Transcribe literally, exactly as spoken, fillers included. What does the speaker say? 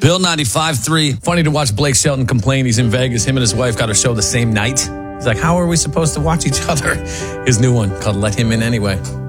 Bill ninety-five three. Funny to watch Blake Shelton complain. He's in Vegas. Him and his wife got a show the same night. He's like, how are we supposed to watch each other? His new one called Let Him In Anyway.